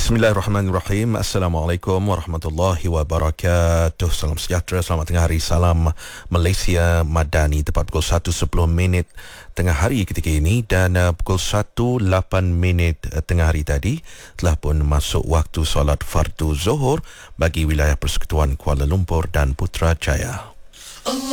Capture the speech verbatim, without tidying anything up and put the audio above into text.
Bismillahirrahmanirrahim. Assalamualaikum warahmatullahi wabarakatuh. Salam sejahtera, selamat tengah hari. Salam Malaysia Madani. Tepat pukul satu sepuluh minit tengah hari ketika ini, dan uh, pukul satu lapan minit uh, tengah hari tadi telah pun masuk waktu solat fardu Zuhur bagi wilayah Persekutuan Kuala Lumpur dan Putrajaya.